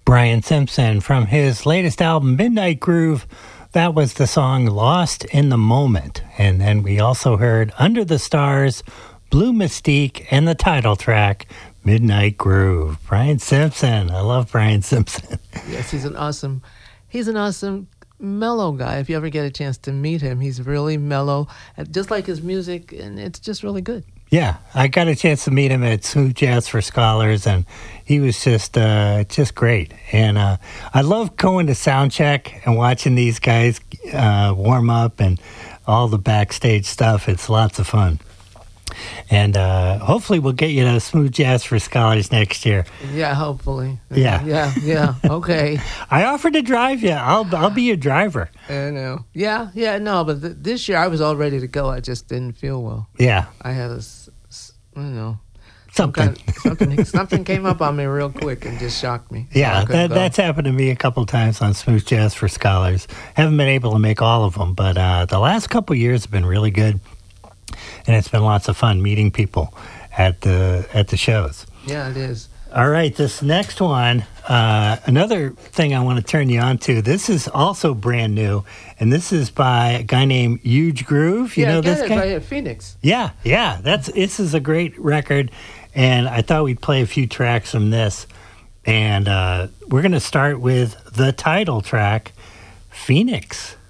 Brian Simpson from his latest album, Midnight Groove. That was the song Lost in the Moment. And then we also heard Under the Stars, Blue Mystique, and the title track, Midnight Groove. Brian Simpson. I love Brian Simpson. Yes, he's an awesome mellow guy. If you ever get a chance to meet him, he's really mellow, just like his music, and it's just really good. Yeah, I got a chance to meet him at Smooth Jazz for Scholars, and he was just great. And I love going to sound check and watching these guys warm up and all the backstage stuff. It's lots of fun. And hopefully we'll get you to Smooth Jazz for Scholars next year. Yeah, hopefully. Yeah. Okay. I offered to drive you. I'll be your driver. I know. Yeah, no, but this year I was all ready to go. I just didn't feel well. Yeah. I had something came up on me real quick and just shocked me. Yeah, that's happened to me a couple times on Smooth Jazz for Scholars. Haven't been able to make all of them, but the last couple years have been really good. And it's been lots of fun meeting people at the shows. Yeah, it is. All right, this next one, another thing I want to turn you on to. This is also brand new, and this is by a guy named Huge Groove. You know this guy? By Phoenix. Yeah. This is a great record, and I thought we'd play a few tracks from this. And we're going to start with the title track, Phoenix.